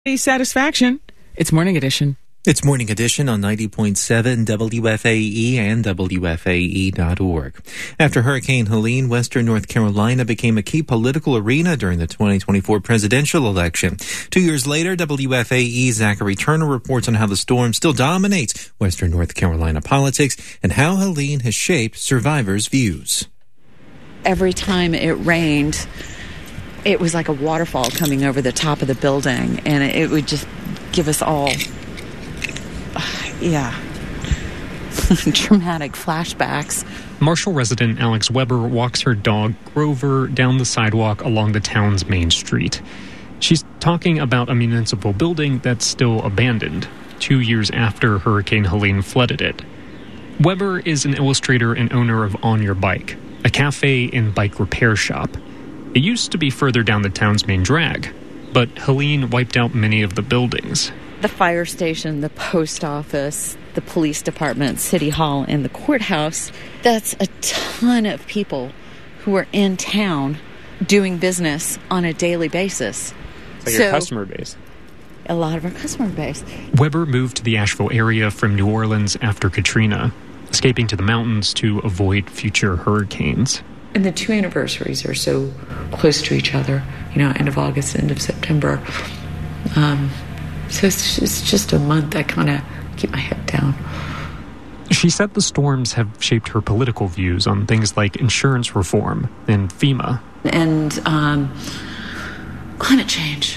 Satisfaction. It's Morning Edition. It's Morning Edition on 90.7 WFAE and WFAE.org. After Hurricane Helene, Western North Carolina became a key political arena during the 2024 presidential election. 2 years later, WFAE's Zachary Turner reports on how the storm still dominates Western North Carolina politics and how Helene has shaped survivors' views. Every time it rained, it was like a waterfall coming over the top of the building, and it would just give us all, traumatic flashbacks. Marshall resident Alex Weber walks her dog, Grover, down the sidewalk along the town's main street. She's talking about a municipal building that's still abandoned, 2 years after Hurricane Helene flooded it. Weber is an illustrator and owner of On Your Bike, a cafe and bike repair shop. It used to be further down the town's main drag, but Helene wiped out many of the buildings. The fire station, the post office, the police department, City Hall, and the courthouse, that's a ton of people who are in town doing business on a daily basis. So your customer base. A lot of our customer base. Weber moved to the Asheville area from New Orleans after Katrina, escaping to the mountains to avoid future hurricanes. And the two anniversaries are so close to each other, end of August, end of September. So it's just a month I kind of keep my head down. She said the storms have shaped her political views on things like insurance reform and FEMA. And climate change,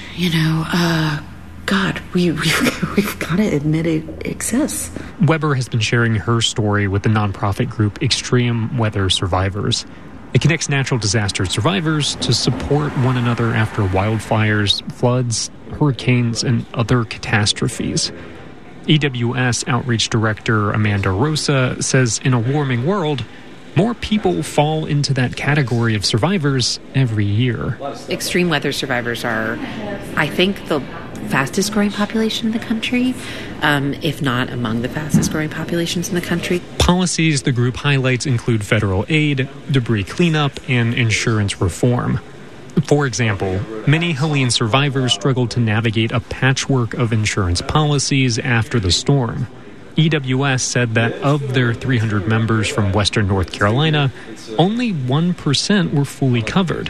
God, we've got to admit it exists. Weber has been sharing her story with the nonprofit group Extreme Weather Survivors. It connects natural disaster survivors to support one another after wildfires, floods, hurricanes, and other catastrophes. EWS Outreach Director Amanda Rosa says in a warming world, more people fall into that category of survivors every year. Extreme weather survivors are, I think, the fastest growing population in the country, if not among the fastest growing populations in the country. Policies the group highlights include federal aid, debris cleanup, and insurance reform. For example, many Helene survivors struggled to navigate a patchwork of insurance policies after the storm. EWS said that of their 300 members from Western North Carolina, only 1% were fully covered.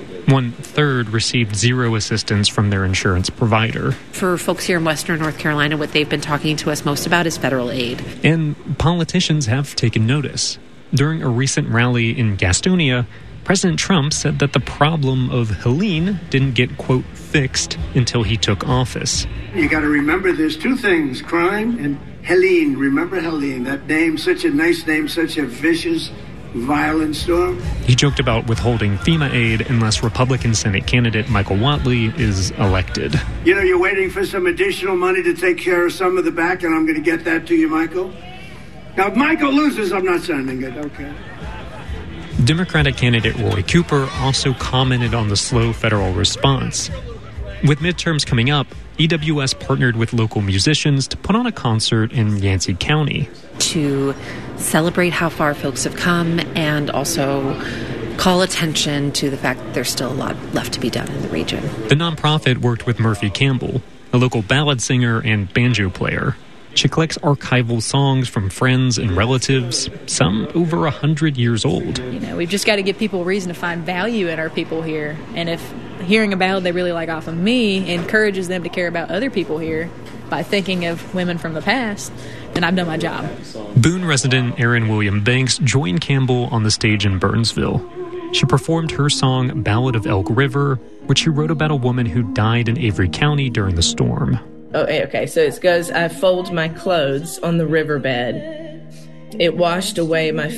1/3 received zero assistance from their insurance provider. For folks here in Western North Carolina, what they've been talking to us most about is federal aid. And politicians have taken notice. During a recent rally in Gastonia, President Trump said that the problem of Helene didn't get, quote, fixed until he took office. You got to remember there's two things, crime and Helene. Remember Helene, that name, such a nice name, such a vicious, violent storm. He joked about withholding FEMA aid unless Republican Senate candidate Michael Whatley is elected. You're waiting for some additional money to take care of some of the back, and I'm going to get that to you, Michael. Now, if Michael loses, I'm not sending it, okay? Democratic candidate Roy Cooper also commented on the slow federal response. With midterms coming up, EWS partnered with local musicians to put on a concert in Yancey County. To celebrate how far folks have come and also call attention to the fact that there's still a lot left to be done in the region. The nonprofit worked with Murphy Campbell, a local ballad singer and banjo player. She collects archival songs from friends and relatives, some over 100 years old. We've just got to give people a reason to find value in our people here. And if hearing a ballad they really like off of me encourages them to care about other people here by thinking of women from the past, then I've done my job. Boone resident Erin William Banks joined Campbell on the stage in Burnsville. She performed her song Ballad of Elk River, which she wrote about a woman who died in Avery County during the storm. Oh, okay, so it goes, I fold my clothes on the riverbed. It washed away my